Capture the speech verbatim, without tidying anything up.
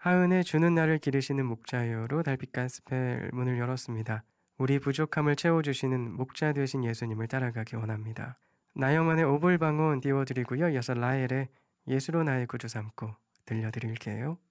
하은의 주는 나를 기르시는 목자요로 달빛 가스펠 문을 열었습니다. 우리 부족함을 채워주시는 목자 되신 예수님을 따라가기 원합니다. 나영원의 오볼방울 띄워드리고요. 이어서 라헬의 예수로 나의 구주 삼고 들려드릴게요.